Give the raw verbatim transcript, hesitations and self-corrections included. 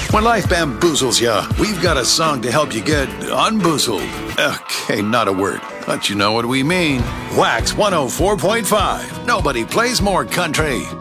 When life bamboozles ya, we've got a song to help you get unboozled. Okay, not a word, but you know what we mean. Wax one oh four point five. Nobody plays more country.